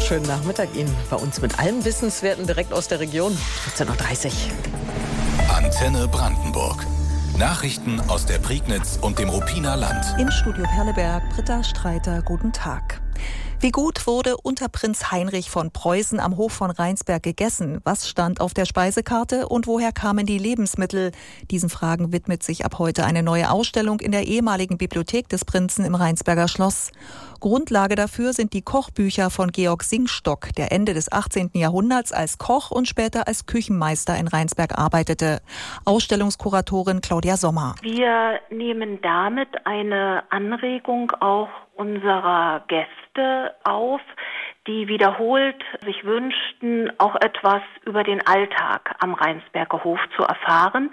Schönen Nachmittag Ihnen. Bei uns mit allem Wissenswerten direkt aus der Region. 14.30 Uhr. Antenne Brandenburg. Nachrichten aus der Prignitz und dem Ruppiner Land. Im Studio Perleberg, Britta Streiter, guten Tag. Wie gut wurde unter Prinz Heinrich von Preußen am Hof von Rheinsberg gegessen? Was stand auf der Speisekarte und woher kamen die Lebensmittel? Diesen Fragen widmet sich ab heute eine neue Ausstellung in der ehemaligen Bibliothek des Prinzen im Rheinsberger Schloss. Grundlage dafür sind die Kochbücher von Georg Singstock, der Ende des 18. Jahrhunderts als Koch und später als Küchenmeister in Rheinsberg arbeitete. Ausstellungskuratorin Claudia Sommer. Wir nehmen damit eine Anregung auch unserer Gäste auf, die wiederholt sich wünschten, auch etwas über den Alltag am Rheinsberger Hof zu erfahren.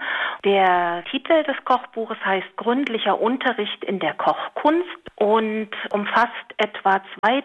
Der Titel des Kochbuches heißt Gründlicher Unterricht in der Kochkunst und umfasst etwa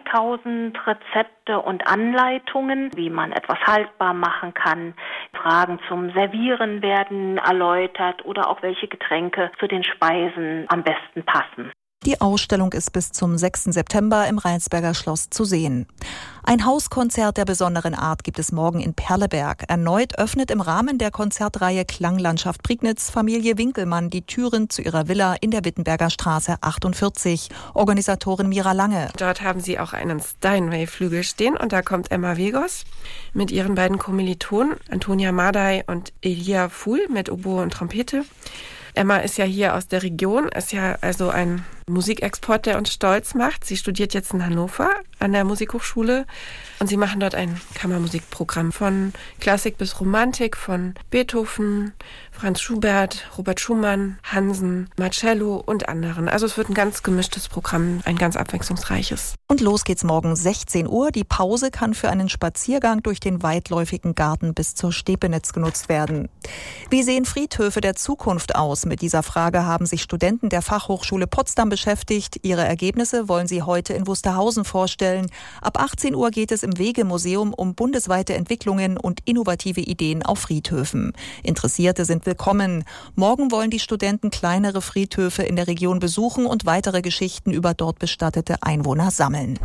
2000 Rezepte und Anleitungen, wie man etwas haltbar machen kann. Fragen zum Servieren werden erläutert oder auch welche Getränke zu den Speisen am besten passen. Die Ausstellung ist bis zum 6. September im Rheinsberger Schloss zu sehen. Ein Hauskonzert der besonderen Art gibt es morgen in Perleberg. Erneut öffnet im Rahmen der Konzertreihe Klanglandschaft Prignitz Familie Winkelmann die Türen zu ihrer Villa in der Wittenberger Straße 48. Organisatorin Mira Lange. Dort haben sie auch einen Steinway-Flügel stehen und da kommt Emma Vegos mit ihren beiden Kommilitonen Antonia Madai und Elia Fuhl mit Oboe und Trompete. Emma ist ja hier aus der Region, ist ja also ein Musikexport, der uns stolz macht. Sie studiert jetzt in Hannover an der Musikhochschule und sie machen dort ein Kammermusikprogramm von Klassik bis Romantik, von Beethoven, Franz Schubert, Robert Schumann, Hansen, Marcello und anderen. Also es wird ein ganz gemischtes Programm, ein ganz abwechslungsreiches. Und los geht's morgen 16 Uhr. Die Pause kann für einen Spaziergang durch den weitläufigen Garten bis zur Stepenitz genutzt werden. Wie sehen Friedhöfe der Zukunft aus? Mit dieser Frage haben sich Studenten der Fachhochschule Potsdam beschäftigt. Ihre Ergebnisse wollen sie heute in Wusterhausen vorstellen. Ab 18 Uhr geht es im Wegemuseum um bundesweite Entwicklungen und innovative Ideen auf Friedhöfen. Interessierte sind willkommen. Morgen wollen die Studenten kleinere Friedhöfe in der Region besuchen und weitere Geschichten über dort bestattete Einwohner sammeln.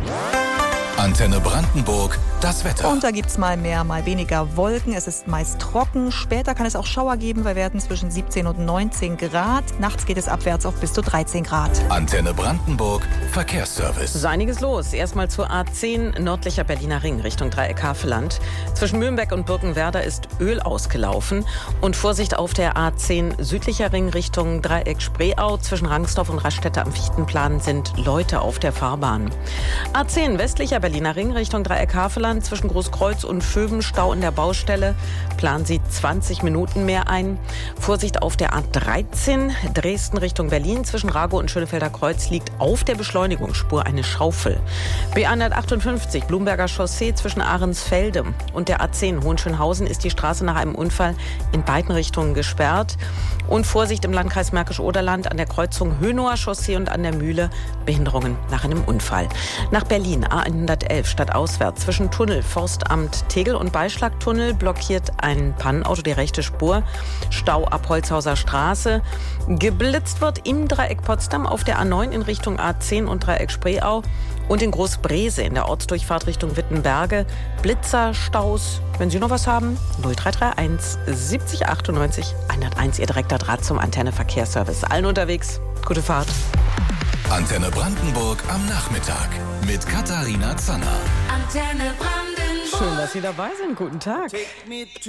Antenne Brandenburg, das Wetter. Und da gibt's mal mehr, mal weniger Wolken. Es ist meist trocken. Später kann es auch Schauer geben. Wir werden zwischen 17 und 19 Grad. Nachts geht es abwärts auf bis zu 13 Grad. Antenne Brandenburg, Verkehrsservice. So einiges los. Erstmal zur A10 nördlicher Berliner Ring Richtung Dreieck Havelland. Zwischen Mühlenbeck und Birkenwerder ist Öl ausgelaufen. Und Vorsicht auf der A10 südlicher Ring Richtung Dreieck Spreeau. Zwischen Rangsdorf und Raststätte am Fichtenplan sind Leute auf der Fahrbahn. A10 westlicher Berliner Ring Richtung Dreieck Havelland. Zwischen Großkreuz und Vöben Stau in der Baustelle. Planen Sie 20 Minuten mehr ein. Vorsicht auf der A13 Dresden Richtung Berlin. Zwischen Ragow und Schönefelder Kreuz liegt auf der Beschleunigungsspur eine Schaufel. B158 Blumberger Chaussee zwischen Ahrensfelde und der A10 Hohenschönhausen ist die Straße nach einem Unfall in beiden Richtungen gesperrt. Und Vorsicht im Landkreis Märkisch-Oderland an der Kreuzung Hönower Chaussee und an der Mühle. Behinderungen nach einem Unfall. Nach Berlin A111 stadtauswärts zwischen Tunnel Forstamt Tegel und Beischlagtunnel blockiert ein Pannenauto die rechte Spur. Stau ab Holzhauser Straße. Geblitzt wird im Dreieck Potsdam auf der A9 in Richtung A10 und Dreieck Spreeau. Und in Großbrese in der Ortsdurchfahrt Richtung Wittenberge. Blitzerstaus. Wenn Sie noch was haben, 0331 70 98 101, Ihr direkter Draht zum Antenne Verkehrsservice. Allen unterwegs. Gute Fahrt. Antenne Brandenburg am Nachmittag mit Katharina Zanner. Antenne Brandenburg. Schön, dass Sie dabei sind. Guten Tag.